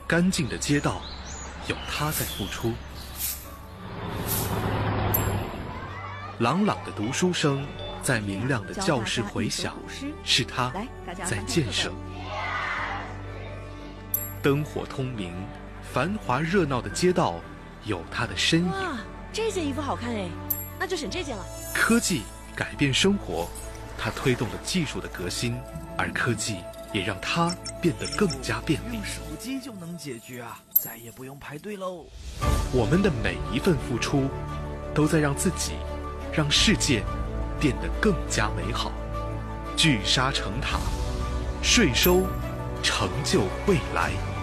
干净的街道，有他在付出；朗朗的读书声在明亮的教室回响，是他在建设；灯火通明、繁华热闹的街道，有他的身影。 哇，这件衣服好看哎，那就选这件了。 科技改变生活，它推动了技术的革新，而科技也让它变得更加便利。 用手机就能解决啊，再也不用排队喽。 我们的每一份付出，都在让自己、让世界变得更加美好。聚沙成塔，税收成就未来。